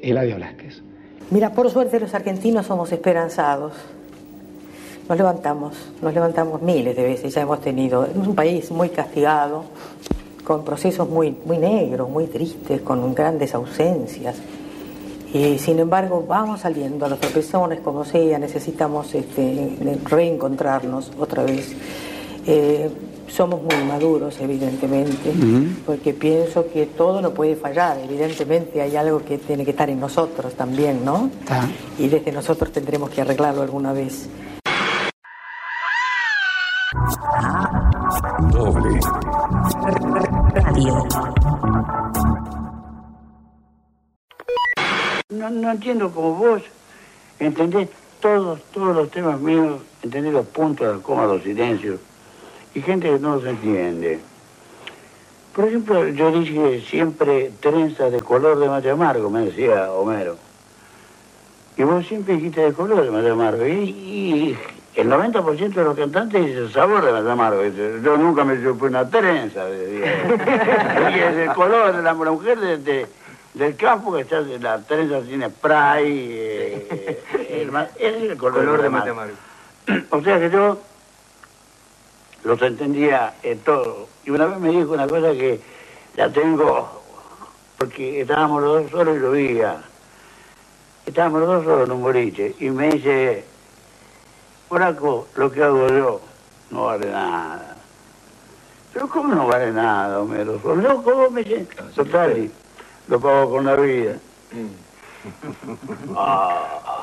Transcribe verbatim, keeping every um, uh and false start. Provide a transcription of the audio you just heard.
Eladio Blasquez. Mira, por suerte los argentinos somos esperanzados. Nos levantamos, nos levantamos miles de veces, ya hemos tenido. Es un país muy castigado, con procesos muy, muy negros, muy tristes, con grandes ausencias. Y sin embargo vamos saliendo a los tropezones como sea, necesitamos este, reencontrarnos otra vez. Eh, somos muy maduros, evidentemente, uh-huh. porque pienso que todo no puede fallar, evidentemente hay algo que tiene que estar en nosotros también, ¿no? Ah. Y desde nosotros tendremos que arreglarlo alguna vez. Doble Radio. No, no entiendo como vos entendés todos, todos los temas míos, entendés los puntos, las comas, los silencios, y gente que no los entiende. Por ejemplo, yo dije siempre trenza de color de mate amargo, me decía Homero. Y vos siempre dijiste de color de mate amargo. Y, y el noventa por ciento de los cantantes dice sabor de mate amargo. Yo nunca me supe una trenza, decía. Y es el color de la mujer de... de del campo, que está la trenza tiene spray, eh, el, ese es el color, color de mate amargo. O sea que yo los entendía en todo. Y una vez me dijo una cosa que la tengo, porque estábamos los dos solos y lo veía. Estábamos los dos solos en un boliche. Y me dice, Horaco, lo que hago yo no vale nada. Pero ¿cómo no vale nada, Homero? ¿Cómo, cómo me dice? Total, lo pago con la vida. Ah,